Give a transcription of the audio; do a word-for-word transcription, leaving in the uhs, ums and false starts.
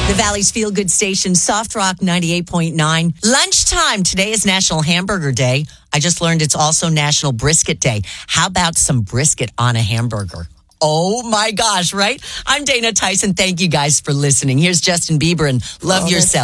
The Valley's Feel Good Station, Soft Rock ninety-eight point nine. Lunchtime. Today is National Hamburger Day. I just learned it's also National Brisket Day. How about some brisket on a hamburger? Oh my gosh, right? I'm Dana Tyson. Thank you guys for listening. Here's Justin Bieber and Love Oh, Yourself.